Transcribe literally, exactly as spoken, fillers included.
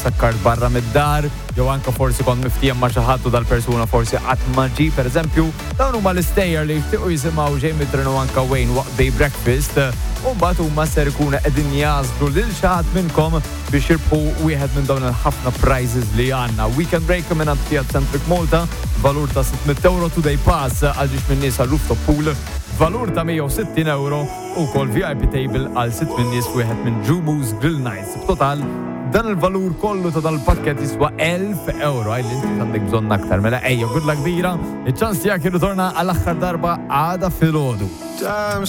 sakkart barra mid-dar, jew anke forsi kont miftijem ma' xi ħadd u dal-persuna forsi qatt ma ġie pereżempju, dawn huma l-istejjer li jixtiequ jisimgħu xejn mitrenu anke Wayne waqt day breakfast, u mbagħad huma ser ikunu qegħdin jażlu lil xi ħadd minnkom biex jirbħu wieħed minn dawn il-ħafna prizes li għandna. Weekend break minn Fiat Centric Malta, valur ta' sittmija euro today pass għal ġiex minn nies għal-rooftop pool, valur ta' mija u sittin euro u kol V I P table għal sitt minn nies wieħed minn Jumus Grill Nights. B'total, dan il-valur kollu ta' dal-pakket jiswa elf euro. Għajli, inti għandek bżonn aktar. Mela ejja, good luck kbira. Iċ-ċans tiegħek jirritorna għall-aħħar darba għada filgħodu.